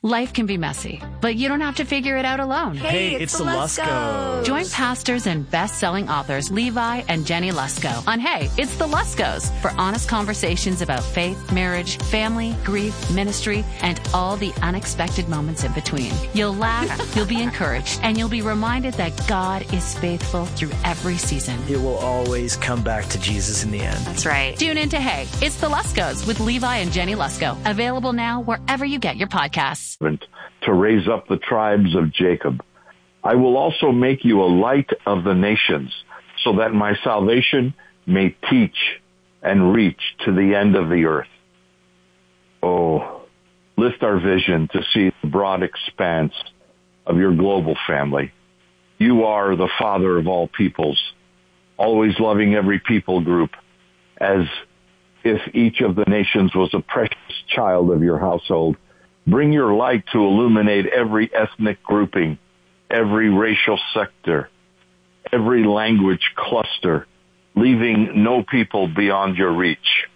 Life can be messy, but you don't have to figure it out alone. Hey, it's the Luskos. Join pastors and best-selling authors Levi and Jenny Lusko on Hey, It's the Luskos for honest conversations about faith, marriage, family, grief, ministry, and all the unexpected moments in between. You'll laugh, you'll be encouraged, and you'll be reminded that God is faithful through every season. It will always come back to Jesus in the end. That's right. Tune in to Hey, It's the Luskos with Levi and Jenny Lusko. Available now wherever you get your podcasts. To raise up the tribes of Jacob. I will also make you a light of the nations, so that my salvation may teach and reach to the end of the earth. Oh, lift our vision to see the broad expanse of your global family. You are the Father of all peoples, always loving every people group, as if each of the nations was a precious child of your household. Bring your light to illuminate every ethnic grouping, every racial sector, every language cluster, leaving no people beyond your reach.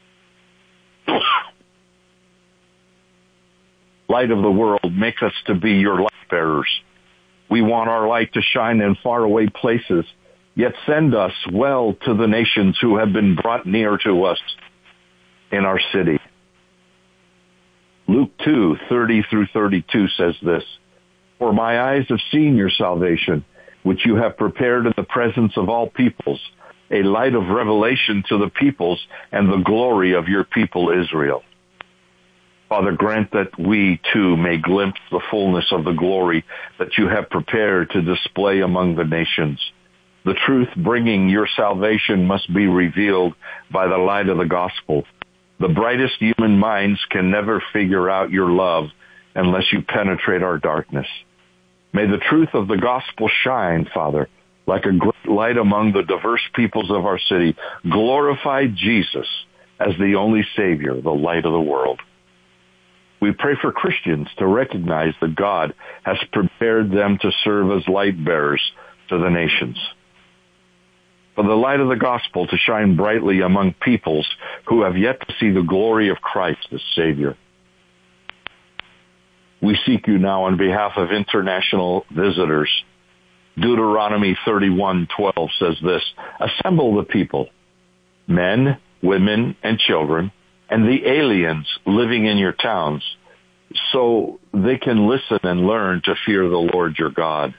Light of the world, make us to be your light bearers. We want our light to shine in faraway places, yet send us well to the nations who have been brought near to us in our city. Luke 2:30-32 says this, For my eyes have seen your salvation, which you have prepared in the presence of all peoples, a light of revelation to the peoples and the glory of your people Israel. Father, grant that we too may glimpse the fullness of the glory that you have prepared to display among the nations. The truth bringing your salvation must be revealed by the light of the gospel. The brightest human minds can never figure out your love unless you penetrate our darkness. May the truth of the gospel shine, Father, like a great light among the diverse peoples of our city. Glorify Jesus as the only Savior, the light of the world. We pray for Christians to recognize that God has prepared them to serve as light bearers to the nations. For the light of the gospel to shine brightly among peoples who have yet to see the glory of Christ as Savior. We seek you now on behalf of international visitors. Deuteronomy 31:12 says this, Assemble the people, men, women, and children, and the aliens living in your towns, so they can listen and learn to fear the Lord your God.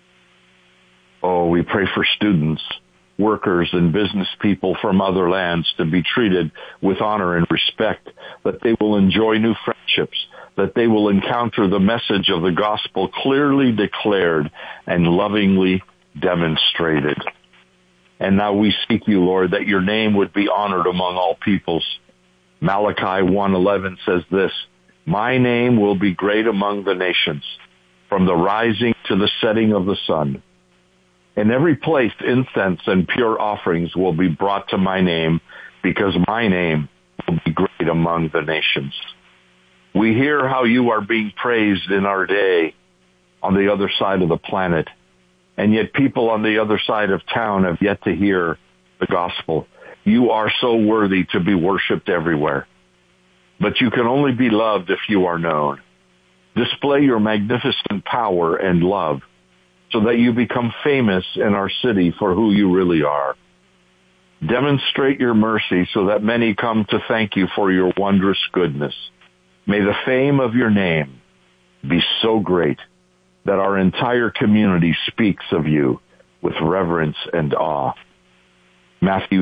Oh, we pray for students, workers, and business people from other lands to be treated with honor and respect, that they will enjoy new friendships, that they will encounter the message of the gospel clearly declared and lovingly demonstrated. And now we seek you, Lord, that your name would be honored among all peoples. Malachi 1:11 says this, My name will be great among the nations, from the rising to the setting of the sun. In every place, incense and pure offerings will be brought to my name, because my name will be great among the nations. We hear how you are being praised in our day on the other side of the planet, and yet people on the other side of town have yet to hear the gospel. You are so worthy to be worshiped everywhere, but you can only be loved if you are known. Display your magnificent power and love, so that you become famous in our city for who you really are. Demonstrate your mercy so that many come to thank you for your wondrous goodness. May the fame of your name be so great that our entire community speaks of you with reverence and awe. Matthew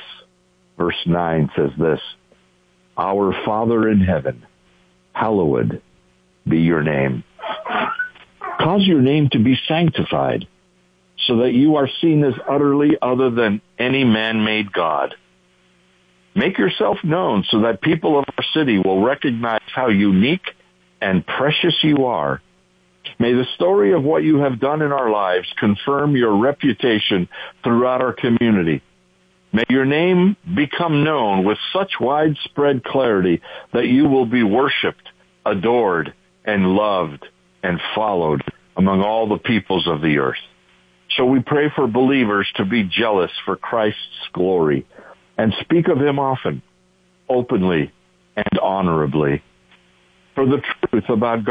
6:9 says this, Our Father in heaven, hallowed be your name. Cause your name to be sanctified, so that you are seen as utterly other than any man-made God. Make yourself known so that people of our city will recognize how unique and precious you are. May the story of what you have done in our lives confirm your reputation throughout our community. May your name become known with such widespread clarity that you will be worshiped, adored, and loved and followed among all the peoples of the earth. So we pray for believers to be jealous for Christ's glory and speak of him often, openly, and honorably. For the truth about